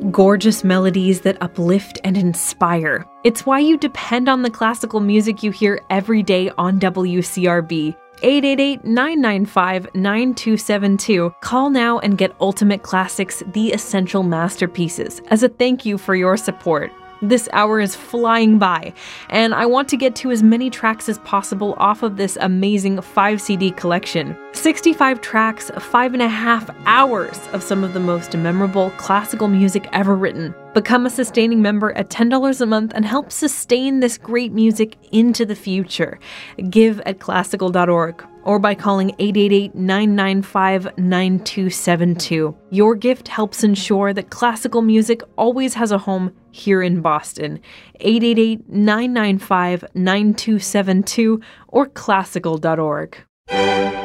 Gorgeous melodies that uplift and inspire. It's why you depend on the classical music you hear every day on WCRB. 888-995-9272. Call now and get Ultimate Classics, the essential masterpieces, as a thank you for your support. This hour is flying by, and I want to get to as many tracks as possible off of this amazing 5-CD collection. 65 tracks, 5.5 hours of some of the most memorable classical music ever written. Become a sustaining member at $10 a month and help sustain this great music into the future. Give at classical.org or by calling 888-995-9272. Your gift helps ensure that classical music always has a home here in Boston. 888-995-9272 or classical.org.